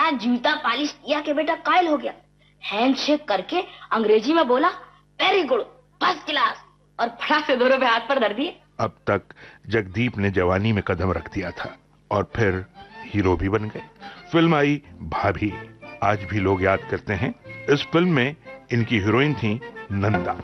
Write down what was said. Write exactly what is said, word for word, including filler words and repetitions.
नया जूता पॉलिश किया कि बेटा कायल हो गया। हैंडशेक करके अंग्रेजी में बोला वेरी गुड, फर्स्ट क्लास, और फटाक से दोनों पे हाथ पर धर दिए। अब तक जगदीप ने जवानी में कदम रख दिया था और फिर हीरो भी बन गए। फिल्म आई भाभी, आज भी लोग याद करते हैं। इस फिल्म में इनकी हीरोइन थी नंदा।